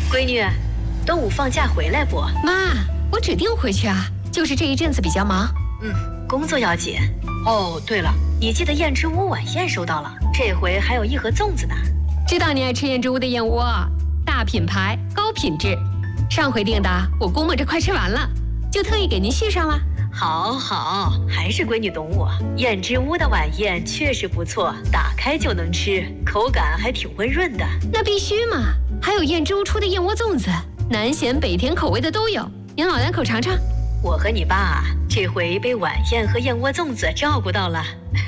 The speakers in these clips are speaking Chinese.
闺女，端午放假回来不？ 妈，我指定回去啊，就是这一阵子比较忙。 工作要紧。哦，对了，你记得燕之屋晚宴收到了，这回还有一盒粽子呢。 知道你爱吃燕之屋的燕窝，大品牌，高品质。上回订的，我估摸着快吃完了，就特意给您续上了。 好，还是闺女懂我。燕之屋的晚宴确实不错，打开就能吃，口感还挺温润的。 那必须嘛，还有燕之屋出的燕窝粽子，南咸北甜口味的都有，您老两口尝尝。 我和你爸这回被晚宴和燕窝粽子照顾到了。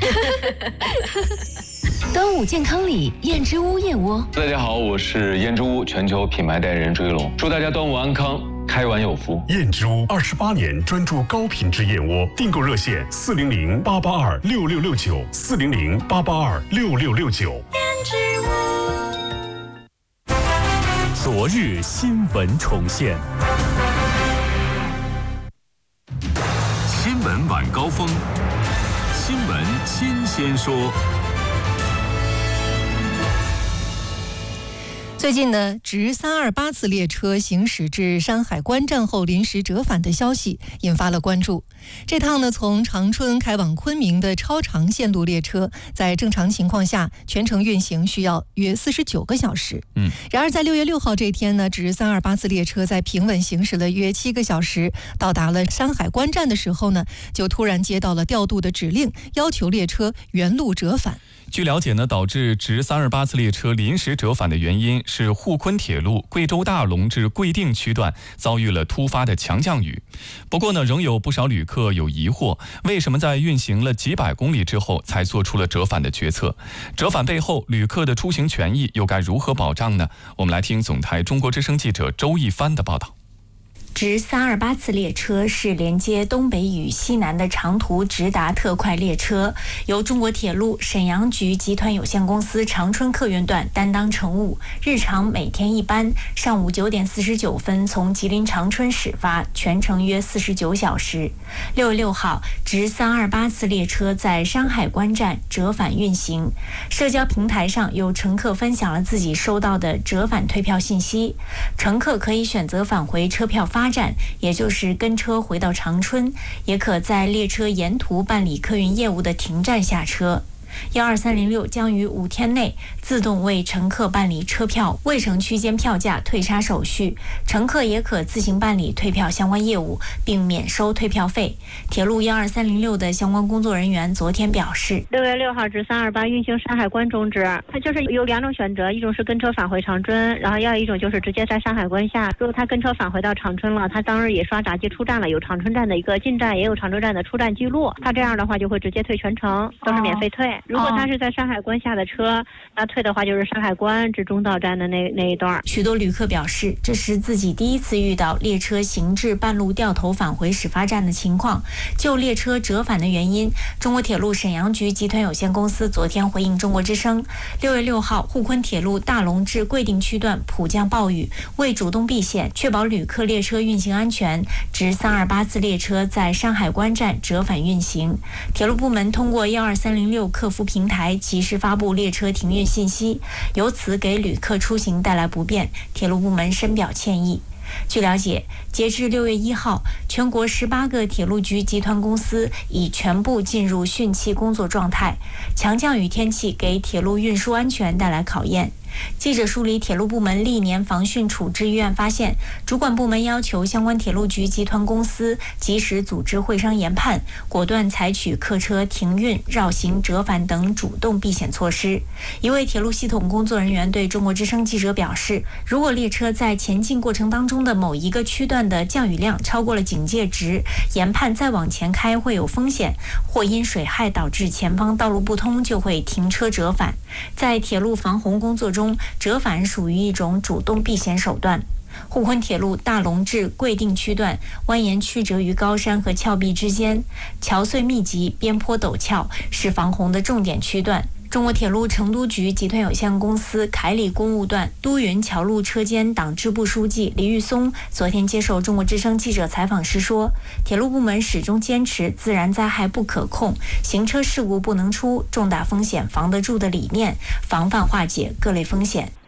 端午健康礼，燕之屋燕窝。 大家好，我是燕之屋全球品牌代言人朱一龙，祝大家端午安康，开碗有福。 燕之屋28年专注高品质燕窝，订购热线400-882-6669，400-882-6669。燕之屋。 昨日新闻重现。 新闻晚高峰，新闻新鲜说。 最近呢，直328次列车行驶至山海关站后临时折返的消息引发了关注。这趟呢从长春开往昆明的超长线路列车，在正常情况下全程运行需要约49个小时。然而在6月6号这天呢，直328次列车在平稳行驶了约7个小时，到达了山海关站的时候呢，就突然接到了调度的指令，要求列车原路折返。 据了解呢，导致直328次列车临时折返的原因是沪昆铁路贵州大龙至贵定区段遭遇了突发的强降雨。不过呢，仍有不少旅客有疑惑，为什么在运行了几百公里之后才做出了折返的决策？折返背后，旅客的出行权益又该如何保障呢？我们来听总台中国之声记者周一帆的报道。 直328次列车是连接东北与西南的长途直达特快列车，由中国铁路沈阳局集团有限公司长春客运段担当乘务，日常每天一班，上午9点49分从吉林长春始发，全程约49小时。6月6号，直328次列车在山海关站折返运行，社交平台上有乘客分享了自己收到的折返退票信息，乘客可以选择返回车票发站，也就是跟车回到长春，也可在列车沿途办理客运业务的停站下车。12306将于5天内自动为乘客办理车票、未乘区间票价退差手续，乘客也可自行办理退票相关业务，并免收退票费。铁路12306的相关工作人员昨天表示 ，6月6号至328运行山海关终止，它就是有2种选择，一种是跟车返回长春，然后要一种就是直接在山海关下。如果他跟车返回到长春了，他当日也刷闸机出站了，有长春站的一个进站，也有长春站的出站记录，他这样的话就会直接退全程，都是免费退。如果他是在山海关下的车，那退的话就是山海关至中道站的那一段。 许多旅客表示，这是自己第一次遇到列车行至半路掉头返回始发站的情况。就列车折返的原因，中国铁路沈阳局集团有限公司昨天回应中国之声，6月6号，沪昆铁路大龙至贵定区段普降暴雨，为主动避险，确保旅客列车运行安全，直328次列车在山海关站折返运行。铁路部门通过12306客服平台及时发布列车停运信息，由此给旅客出行带来不便，铁路部门深表歉意。据了解，截至6月1号，全国18个铁路局集团公司已全部进入汛期工作状态。强降雨天气给铁路运输安全带来考验。记者梳理铁路部门历年防汛处置预案发现，主管部门要求相关铁路局集团公司及时组织会商研判，果断采取客车停运、绕行、折返等主动避险措施。一位铁路系统工作人员对中国之声记者表示，如果列车在前进过程当中的某一个区段的降雨量超过了警戒值，研判再往前开会有风险，或因水害导致前方道路不通，就会停车折返。在铁路防洪工作中，折返属于一种主动避险手段。沪昆铁路大龙至贵定区段蜿蜒曲折于高山和峭壁之间，桥隧密集，边坡陡峭，是防洪的重点区段。中国铁路成都局集团有限公司凯里公务段都匀桥路车间党支部书记李玉松昨天接受中国之声记者采访时说，铁路部门始终坚持自然灾害不可控，行车事故不能出，重大风险防得住的理念，防范化解各类风险。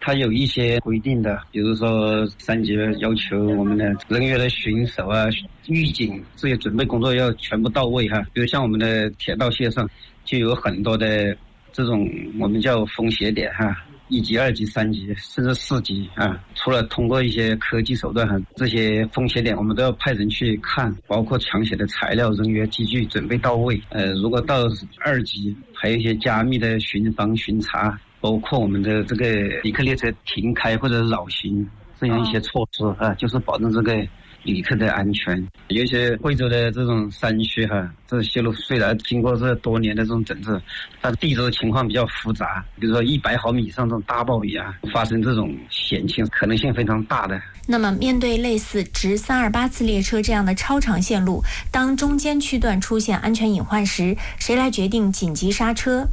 它有一些规定的，比如说3级要求我们的人员的巡守啊、预警这些准备工作要全部到位哈。比如像我们的铁道线上就有很多的这种我们叫风险点哈。1级、2级、3级，甚至4级啊！除了通过一些科技手段和这些风险点，我们都要派人去看，包括抢险的材料、人员、机具准备到位。如果到2级，还有一些加密的巡防巡查，包括我们的这个旅客列车停开或者绕行这样一些措施啊，就是保证这个旅客的安全。有一些贵州的这种山区哈，这线路虽然经过这多年的这种整治，但地质情况比较复杂，比如说100毫米以上这种大暴雨啊，发生这种险情可能性非常大的。 那么面对类似直328次列车这样的超长线路，当中间区段出现安全隐患时，谁来决定紧急刹车？